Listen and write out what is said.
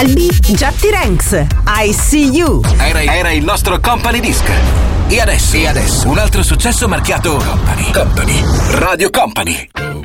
Albi, Jatti Ranks, I See You. Era il nostro Company Disc. E adesso un altro successo marchiato Company. Radio Company.